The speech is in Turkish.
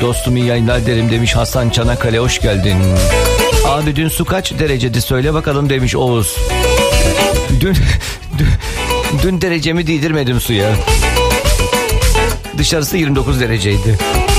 Dostum iyi yayınlar derim demiş Hasan Çanakkale, hoş geldin. Abi dün su kaç derecede söyle bakalım demiş Oğuz. Dün derecemi değdirmedim suya. Dışarısı 29 dereceydi.